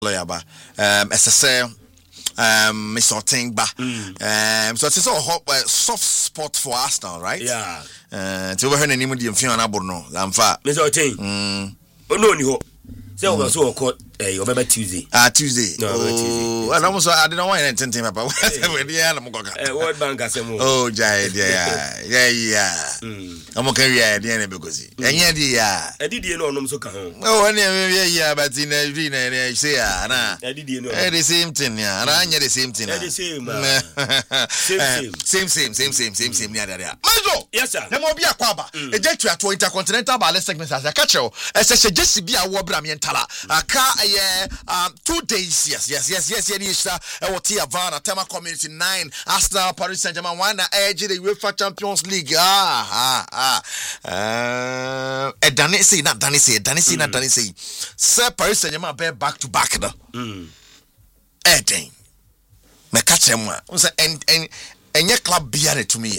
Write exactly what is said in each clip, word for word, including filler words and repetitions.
lawyer ba um S S A um Mister Tingba um so it's a hot uh, soft spot for Arsenal, right? Yeah. Uh to over any mudi mfi na borno amfa Mister Ting. Mm. No ni ho. Say we so call eh November Tuesday. Ah Tuesday. No, oh, Tuesday. And almost I didn't want anything papa. We dey na mo goga. Eh World Bank asemo. Oh jai yeah. Yeah yeah. Mm. Amo kan wi dey na bekozi. Enye dey ya. Edidie no onom so ka ho. Oh ene yeah yeah but in every na say ah na. Edidie no. Eh the same thing yeah. Na anya the same thing. Eh the same. Same Same same same same same same near there. Mazo. Yes sir. Na mo bia kwa ba. E je twa to intercontinental ball segment as I catch you. E se se jesi bia wo bra me ntala. Aka eh um two days yes yes yes yes yes yes e woti Havana Tema Community nine Arsenal Paris Saint-Germain one na edge the UEFA Champions League ah ah ah uh e dane say na dane say dane say na dane say Sir Paris Saint-Germain be back to back da mm eh den me catch him one say en en enye club bia na to me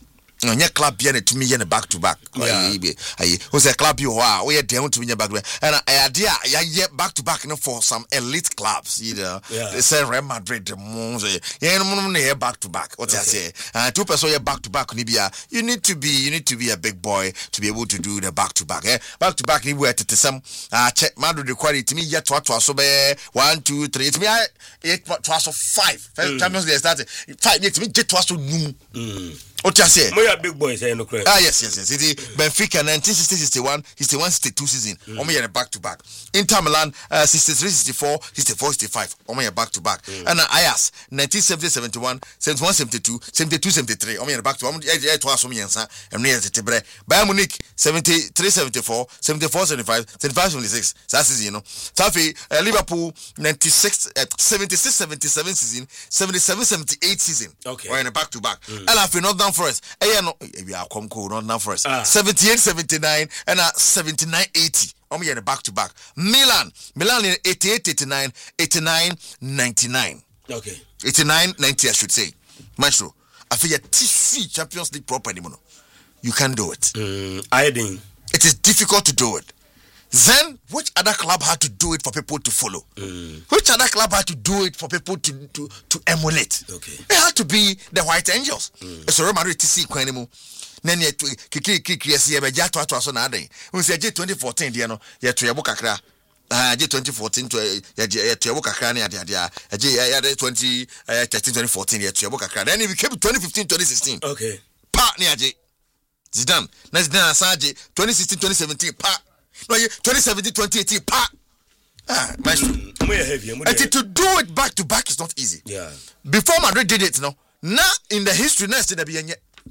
onye club bia na to me ye back to back ayi ayi who say club you ah we dey to me back and idea ya back to back for some elite clubs, you know. Yeah. They say Real Madrid the moons yeah no no back to back what I say uh two person you back to back nibia you need to be you need to be a big boy to be able to do the back to back eh back to back ni we at some uh check Madrid require it me yet to to so be one two three it me eight to so five Champions League started five it me get to so num what you say? We are big boys, eh? No credit. Ah yes, yes, yes. It is Benfica nineteen sixty sixty-one, sixty-one sixty-two season. Mm. Omo ye back to back. Inter Milan uh, sixty-three sixty-four, sixty-four sixty-five. Omo ye back to back. Mm. And uh, Ajax nineteen seventy seventy-one, seventy-one seventy-two, seventy-two seventy-three. Omo ye back to. Omo ye to aso me yansa. Emne ye tebre. Bayern Munich seventy-three seventy-four, seventy-four seventy-five, seventy-five seventy-six. That season, you know. Tafi uh, Liverpool ninety-six uh, seventy-six seventy-seven season, seventy-seven seventy-eight season. Okay. We're in a back to back. And after Northern Forest, eh no, we are come cool Northern Forest. Ah. seventy-eight seventy-nine and uh, seventy-nine eighty. Um yeah, back to back. Milan, Milan in eighty-eight eighty-nine, eighty-nine ninety-nine. Okay. eighty-nine ninety I should say. Maestro, I feel your T C Champions League proper anymore. You can do it. Mm, I didn't. It is difficult to do it. Then, which other club had to do it for people to follow? Mm. Which other club had to do it for people to to, to emulate? Okay. It had to be the White Angels. Mm. It's a Real Madrid T C Quanimo. Then you kiki kiki yes you be jato ato aso na aden. We say twenty fourteen there no ye to yebo kakra. Ah twenty fourteen to ye to yebo kakra na ade ade ah. Ye twenty thirteen twenty fourteen ye to yebo kakra. Then it became twenty fifteen twenty sixteen. Okay. Pa ni aje. Zidane. Na Zidane asaje twenty sixteen twenty seventeen pa. No, twenty seventeen twenty eighteen pa. Ah, maestro. Mm, heavy, and to do it back to back is not easy. Yeah. Before Madrid did it, no. Now in the history next in the be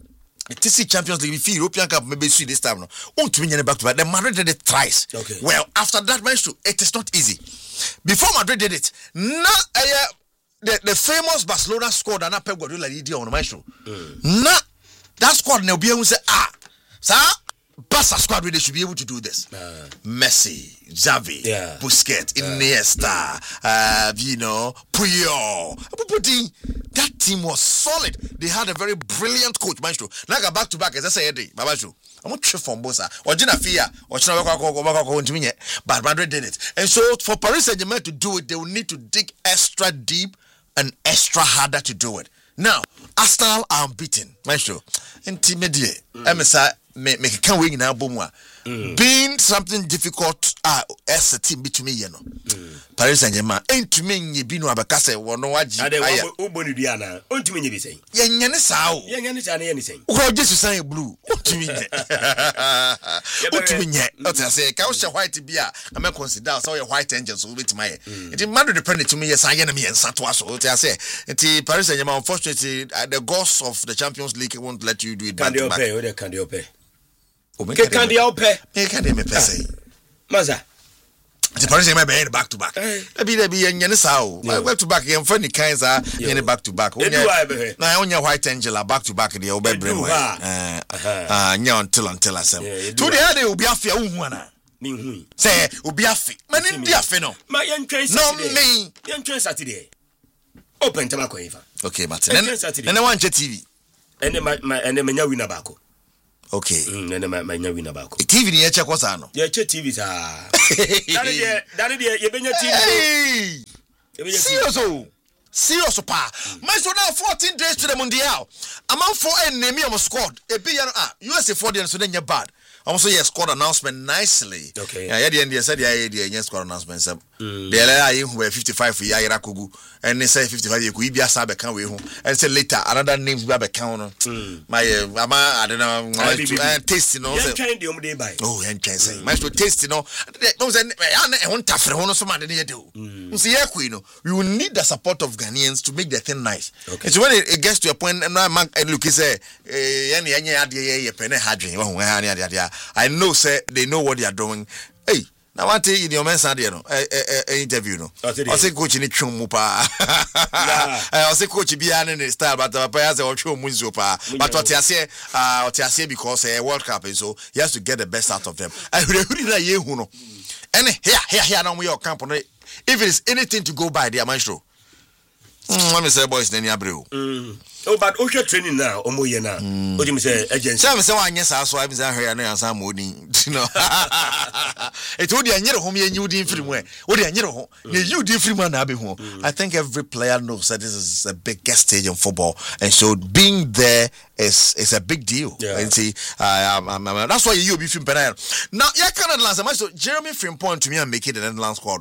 T C Champions League, if European Cup maybe see this time no. Want to win back to back. The Madrid did it thrice. Okay. Well, after that, maestro, it is not easy. Before Madrid did it, now uh, the the famous Barcelona squad and Pep Guardiola did on maestro. Mm. Now that squad now be able to say ah, sir. Barca squad they should be able to do this. Uh, Messi, Xavi, yeah. Busquets, Iniesta, uh, you know, Puyol. That team was solid. They had a very brilliant coach, Maestro. Like a back to back, as I said, Babajo. I'm not sure from Bosa. Or Gina Fia, or China, but Madrid did it. And so for Paris Saint-Germain to do it, they will need to dig extra deep and extra harder to do it. Now, Arsenal are unbeaten, Maestro. Intermediate. M S I. Me me can win now bomwa being something difficult ah uh, as a team between me you know mm. Paris Saint-Germain ain't me nye bi no abaka say wono waji aya wo boni dua na ontumi nye bi say ye nya ne saa o ye nya ne saa na ye ne say wo Jesus san blue ontumi nye ontumi nye o ta say ka wo she white bi a am consider so ye white angels so bit my it matter depend to me yes san ye na me yensa to aso o ta say it Paris Saint-Germain unfortunately uh, the gods of the Champions League won't let you do it back to back. Can they pay? Can they pay? Ke kan dia opɛ me kan dia me pese maza the Paris Saint-Germain be back to back be there be yen ne sa o back to back yen fa ni kan sa yen back to back na onya White Angel back to back dey obe brem eh ah nya until until asem to the day obi afia hu ana me hu say obi afi mani ndi afi no ma yen twen Saturday no me yen twen Saturday open tema ko ifa okay but then then one T V ene ma ene menya winner baako Okay. Mm, na ma nya winner back. T V ni e check what's ano? Yeah, check T V sa. Dani de, Dani de ye benya T V. Hey. Serious oh. Serious pa. My so now fourteen days to the Mundial. Among four and name me squad. E be ah U S A four days so then you bad. Also yes squad announcement nicely. Okay. Yeah, yeah the said yeah yeah squad announcement some. The L A who were fifty-five for Yaira Kugu and they say fifty-five you could be a sabe can we home and say later another names we have a count. My ama I don't know taste you know. Yeah, trying the day by. Oh, and can say my to taste you know. No say I want to for one so man dey do. See here you know we will need the support of Ghanaians to make the thing nice. Okay. So when it, it gets to a point and now man look he say eh any any ade ye pene hadwen wo ho I know say they know what they are doing. Hey, now one thing in your men's no interview no. I say coach ni twum mu pa. I say coach bia ne style but papa say o twum mu nzo pa. But what you say uh what you say because uh, World Cup and so he has to get the best out of them. I really na ye hu no. And here here here now we your camp no. If it is anything to go by there maestro. Mm, let me say boys then abreu. Mm. Oh, but Osha training now, Omo Yena. What do you say, agency? Some say one yes, so I'm saying here and some morning. You know, it would be a year home, you didn't film where. What are you home? You didn't film an abbey home. I think every player knows that this is the biggest stage in football, and so being there is is a big deal. Yeah. And see, uh, um, um, um, that's why you be film penal. Now, yeah, Canada lands. So Jeremy Frimpong to me and make it the Netherlands squad,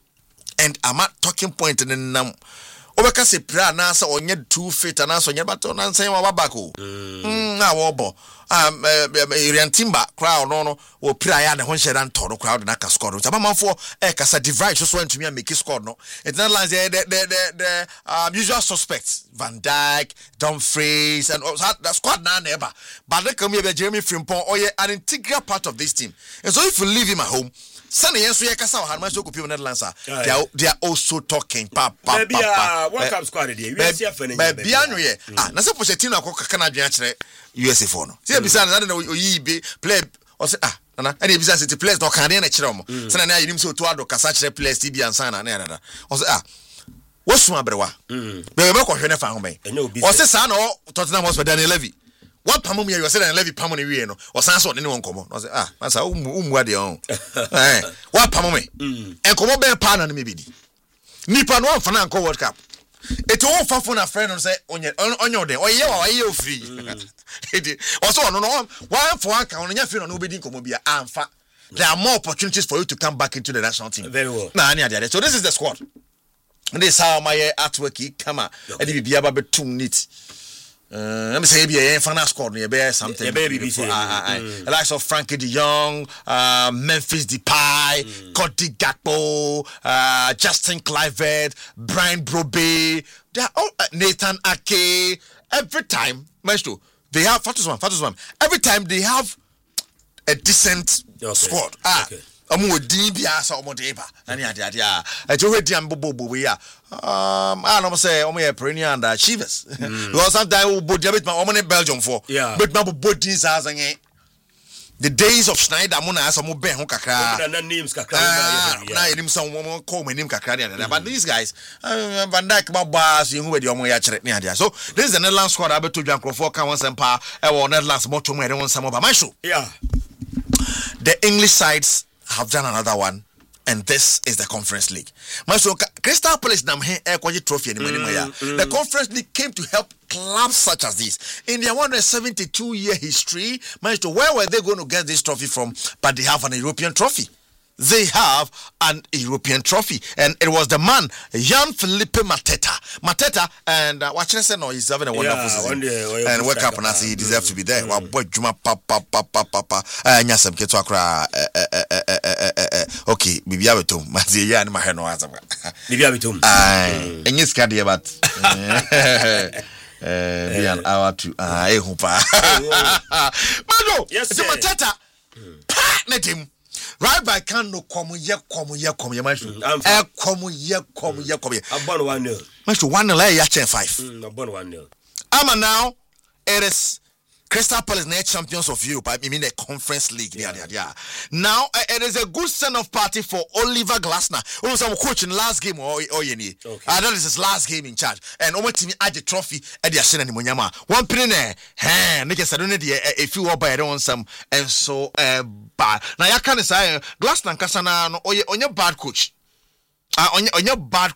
and I'm at talking point and then um. Obeka se pra na sa onye two feet na so onye bato na nsen wa babako mm na wo bo um Irian Timber crowd no no wo pra ya ne ho hye dan to no crowd na ka score so abamanfo e kasa divide so ntumi a make score no it not like the the the, the um, usual suspects Van Dijk, Dumfries and uh, the squad na never but they come here Jeremy Frimpong or an integral part of this team and so if you leave him at home Sunny yes we kasa han ma so ko people Netherlands they are they are also talking pa pa pa World Cup squad dey we see afan na be anwe ah na se Pochettino akokaka na adwen akere U S A four no see be say na oyi be play or say ah na na e be say city players no kan dey na kire omo say na yinim so to ado kasa kire players T B ansa na na na or say ah wosu abrewa be be ko hwe ne fa ho ben or say sa na Tottenham Hotspur Daniel Levy what pamum you say Daniel Levy pamum ne wie no or san so ne ne won komo no say ah na sa umu ade on eh what pamum en komo ben pa na ne me bi di nipa no amfa na anko World Cup it won't fa phone a friend and say onye onye den oye wa oye free it also no no one for one can onye free no be din komo bia amfa there are more opportunities for you to come back into the national team very well na ani ade so this is the squad and this how my artwork come e dey bia ba betum neat Uh, let me say, be a final squad near bear something. Yeah, baby, be saying, the likes of Frankie De Jong, uh, Memphis Depay, mm. Cody Gakpo, uh, Justin Kluivert, Brian Brobbey, they are all uh, Nathan Ake. Every time, Maestro, they have Fatus one, Fatus one. Every time they have a decent okay. squad. Ah. Okay. Amu din bia sa omo deba ani ade ade a ejo hwedi am bobo bobo ya um I no say omo ye perennial and achievers because sometimes we both bit my omo in Belgium for but my bobo din sa azanye the days of Schneider mo na aso mo ben ho kakra na names kakra na enim some mo call my name kakra ade but these guys uh, Van Dijk ba ba so hu we de omo ya kire ni ade so this is the Netherlands squad abeto dwankrofo kan won sempa e wo Netherlands mo to mo e won samo ba my show yeah the English sides have done another one, and this is the Conference League. My so Crystal Palace nam he e trophy ni mani ya. The Conference League came to help clubs such as this in their one hundred seventy-two year history. My so where were they going to get this trophy from? But they have an European trophy. They have an European trophy, and it was the man Jan-Philippe Mateta. Mateta, and uh, what should I say? No, he's having a wonderful yeah, season, day, and World Cup, and he deserves mm. to be there. Wow, boy, Juma, papa, papa, papa, papa. Nyasem ketu akra. Okay, bibi abetum. Mazi ya ni maheno azam. Bibi abetum. Ah, enye skadi but. Eh, be an hour to ah, eh, hupa. Mano, yes, Mateta. Pa, let him. Right by can no come ye come ye come ye maestro. Eh come ye come ye come ye. Abon one nil. Maestro one nil eh ya chain five. Mm, abon one nil. Ama now it is Crystal Palace na champions of Europe. I mean the Conference League. Yeah, yeah, yeah. Now uh, it is a good send-off party for Oliver Glasner. Who was our coach in last game or or any. Okay. Uh, that is his last game in charge. And Omo team add the trophy at the Ashena Monyama. One penny there. Hey, niggas I don't need if you are by I don't some and so uh bad. Now you can say Glasner Kasana no or your bad coach. Uh, on your, on your bad